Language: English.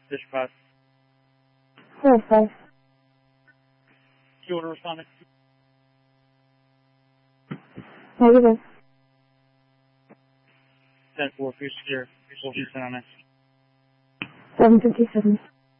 Dish 5. 4-5. Key order responding. Negative. 10-4, please secure. Full Houston on it. 757.